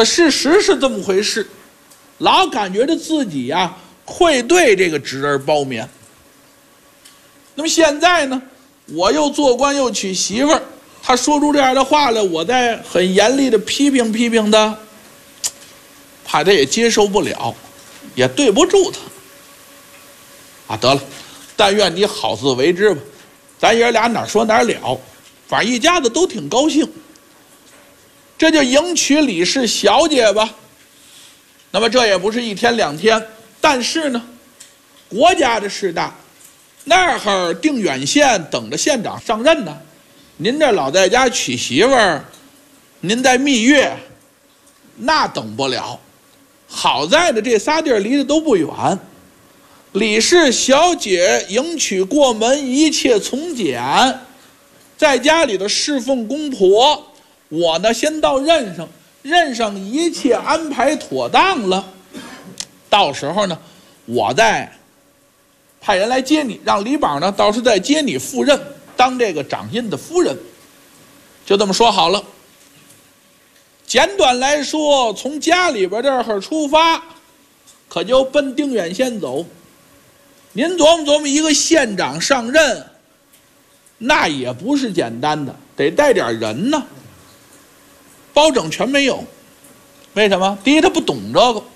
可事实是这么回事，老感觉着自己呀愧对这个侄儿包勉。那么现在呢，我又做官又娶媳妇儿，他说出这样的话来，我再很严厉的批评批评他，怕他也接受不了，也对不住他。啊，得了，但愿你好自为之吧。咱爷俩哪说哪了，反正一家子都挺高兴。这就迎娶李氏小姐吧。那么这也不是一天两天，但是呢，国家的事大，那儿定远县等着县长上任呢。您这老在家娶媳妇儿，您在蜜月，那等不了。好在的这仨地儿离得都不远。李氏小姐迎娶过门，一切从简，在家里的侍奉公婆，我呢先到任上一切安排妥当了，到时候呢我再派人来接你，让李宝呢到时再接你赴任，当这个掌印的夫人。就这么说好了。简短来说，从家里边这儿出发，可就奔定远县走。您琢磨琢磨，一个县长上任，那也不是简单的，得带点人呢。包拯全没有，为什么？第一，他不懂这个；